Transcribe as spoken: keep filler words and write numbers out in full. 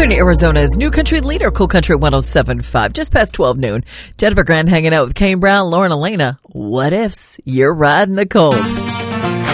Northern Arizona's new country leader, Cool Country one oh seven point five, just past twelve noon. Jennifer Grant hanging out with Kane Brown, Lauren Elena. What ifs? You're riding the cold.